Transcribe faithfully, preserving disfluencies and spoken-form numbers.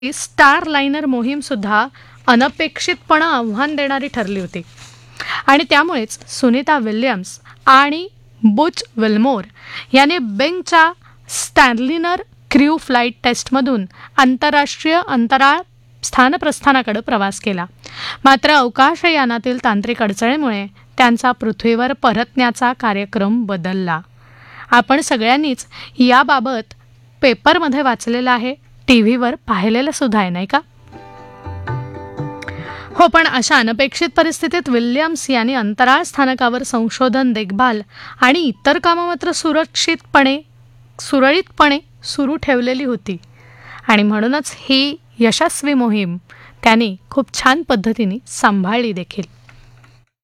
Star liner मोहीम सुद्धा अनपेक्षितपणे आव्हान देणारी ठरली होती आणि त्यामुळेच सुनीता विल्यम्स आणि बुच विल्मोर यांनी बिंगच्या स्टॅनलिनर क्र्यू फ्लाईट टेस्टमधून आंतरराष्ट्रीय अंतराळ स्थानप्रस्थानाकडे प्रवास केला. मात्र अवकाशयानातील तांत्रिक अडचणीमुळे त्यांचा पृथ्वीवर परतण्याचा कार्यक्रम बदलला. आपण सगळ्यांनीच याबाबत पेपरमध्ये वाचलेलं आहे, टी व्हीवर पाहिलेलं सुद्धा आहे, नाही का? हो, पण अशा अनपेक्षित परिस्थितीत विल्यम्स यांनी अंतराळ स्थानकावर संशोधन, देखभाल आणि इतर कामं मात्र सुरक्षितपणे सुरळीतपणे सुरू ठेवलेली होती आणि म्हणूनच ही यशस्वी मोहीम त्यांनी खूप छान पद्धतीने सांभाळली देखील.